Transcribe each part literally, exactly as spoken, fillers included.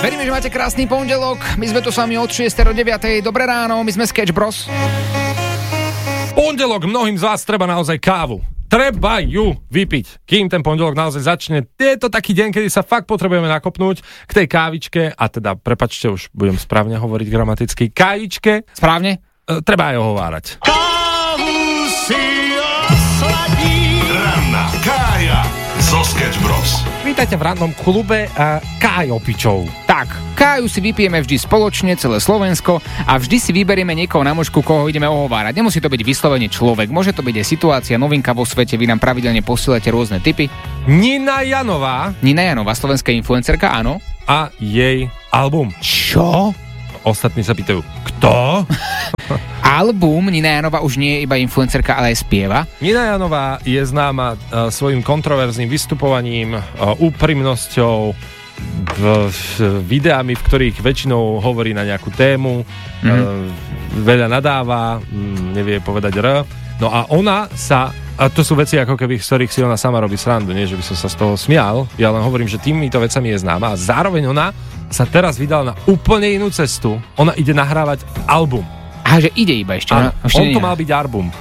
Veríme, že máte krásny pondelok. My sme tu s vami od šiestej do deviatej. Dobré ráno, my sme Sketch Bros. Pondelok, mnohým z vás treba naozaj kávu. Treba ju vypiť, kým ten pondelok naozaj začne. Je to taký deň, kedy sa fakt potrebujeme nakopnúť k tej kávičke, a teda, prepačte, už budem správne hovoriť gramaticky, kávičke. Správne? E, treba aj ohovárať. Kávu si osladí. Ranná Kája zo Sketch Bros. Vítajte v rannom klube a Kájopičov. Tak, káju si vypijeme vždy spoločne, celé Slovensko, a vždy si vyberieme niekoho na mužku, koho ideme ohovárať. Nemusí to byť vyslovene človek, môže to byť aj situácia, novinka vo svete, vy nám pravidelne posielate rôzne tipy. Nina Janová. Nina Janová, slovenská influencerka, áno. A jej album. Čo? Ostatní sa pýtajú, kto? Album Nina Janová už nie je iba influencerka, ale aj spieva. Nina Janová je známa uh, svojim kontroverzným vystupovaním, uh, úprimnosťou, v, v, videami, v ktorých väčšinou hovorí na nejakú tému, mm-hmm. uh, veľa nadáva, m, nevie povedať R. No a ona sa, a to sú veci ako keby, z ktorých si ona sama robí srandu, nie že by som sa z toho smial, ja len hovorím, že týmito vecami je známa a zároveň ona sa teraz vydala na úplne inú cestu. Ona ide nahrávať album. A že ide iba ešte. Áno, no, on to mal byť album.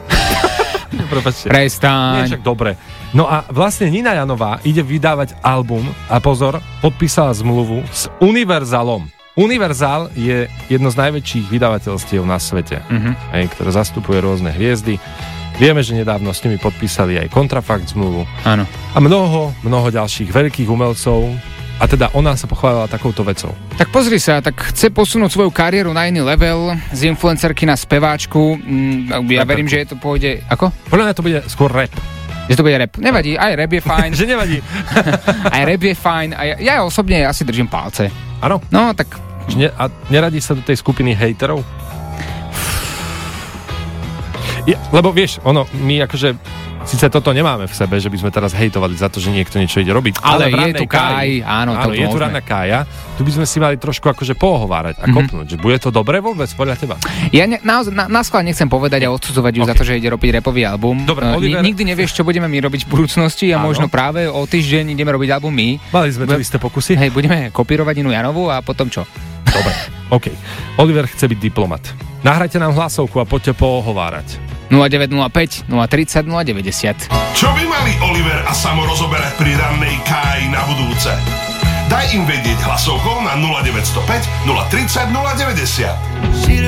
Prestaň. Nie, však dobre. No a vlastne Nina Janová ide vydávať album a pozor, podpísala zmluvu s Univerzalom. Univerzal je jedno z najväčších vydavateľstiev na svete, mm-hmm. aj, ktoré zastupuje rôzne hviezdy. Vieme, že nedávno s nimi podpísali aj Kontrafakt zmluvu. Áno. A mnoho, mnoho ďalších veľkých umelcov. A teda ona sa pochválila takouto vecou. Tak pozri sa, tak chce posunúť svoju kariéru na iný level, z influencerky na speváčku. Ja verím, že je to pôjde... Ako? Podľa mňa to bude skôr rap. Že to bude rap. Nevadí, aj rap je fajn. Že nevadí. Aj rap je fajn. A ja, ja osobne asi držím palce. Áno? No, tak... Ne, a neradí sa do tej skupiny hejterov? Je, lebo vieš, ono, my akože... Sice toto nemáme v sebe, že by sme teraz hejtovali za to, že niekto niečo ide robiť. Ale, ale je tu Káj, áno, áno je tu ranná Kája. Tu by sme si mali trošku akože pohovárať a mm-hmm. kopnúť, že bude to dobre vôbec podľa teba? Ja ne, naozaj, na, na schvál nechcem povedať a odsudzovať ju okay. za to, že ide robiť rapový album. Dobre, Oliver... Nikdy nevieš, čo budeme my robiť v budúcnosti a áno. možno práve o týždeň ideme robiť album my. Mali sme tu isté pokusy. Hej, budeme kopírovať Ninu Janovú a potom čo? Dobre, OK. Oliver chce byť diplomat. Nahrajte nám hlasovku a poďte pohovárať. nula deväť nula päť, nula tridsať, nula deväťdesiat. Čo by mali Oliver a Samo rozoberať pri rannej Káji na budúce? Daj im vedieť hlasovkou na nula deväť nula päť, nula tridsať, nula deväťdesiat.